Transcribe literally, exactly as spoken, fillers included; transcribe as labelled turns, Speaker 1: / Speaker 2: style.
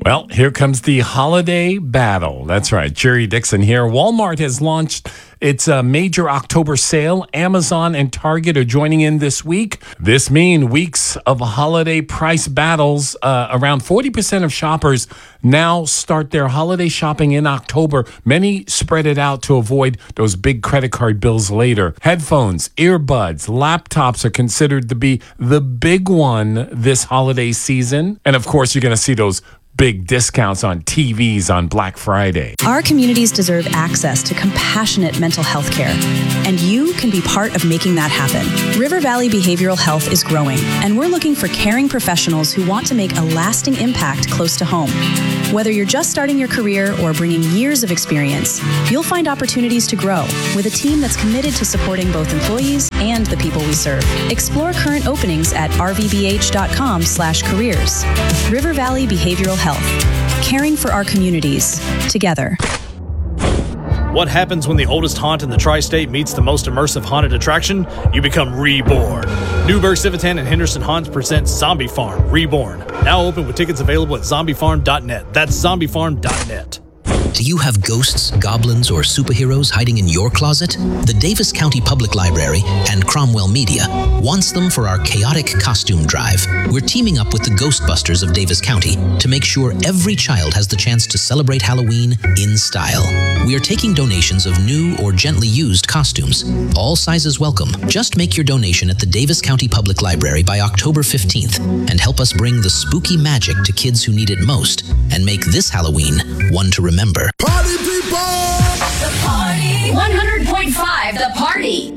Speaker 1: Well, here comes the holiday battle. That's right. Jerry Dixon here. Walmart has launched its uh, major October sale. Amazon and Target are joining in this week. This means weeks of holiday price battles. Uh, around forty percent of shoppers now start their holiday shopping in October. Many spread it out to avoid those big credit card bills later. Headphones, earbuds, laptops are considered to be the big one this holiday season. And of course, you're going to see those big discounts on T Vs on Black Friday.
Speaker 2: Our communities deserve access to compassionate mental health care, and you can be part of making that happen. River Valley Behavioral Health is growing, and we're looking for caring professionals who want to make a lasting impact close to home. Whether you're just starting your career or bringing years of experience, you'll find opportunities to grow with a team that's committed to supporting both employees and the people we serve. Explore current openings at r v b h dot com slash careers. River Valley Behavioral Health. Caring for our communities together.
Speaker 3: What happens when the oldest haunt in the tri-state meets the most immersive haunted attraction? You become reborn. Newburgh, Civitan, and Henderson Haunts presents Zombie Farm Reborn. Now open with tickets available at zombie farm dot net. That's zombie farm dot net.
Speaker 4: Do you have ghosts, goblins, or superheroes hiding in your closet? The Davis County Public Library and Cromwell Media wants them for our chaotic costume drive. We're teaming up with the Ghostbusters of Davis County to make sure every child has the chance to celebrate Halloween in style. We are taking donations of new or gently used costumes. All sizes welcome. Just make your donation at the Davis County Public Library by October fifteenth and help us bring the spooky magic to kids who need it most and make this Halloween one to remember.
Speaker 5: Party people!
Speaker 6: The Party! one hundred point five The Party!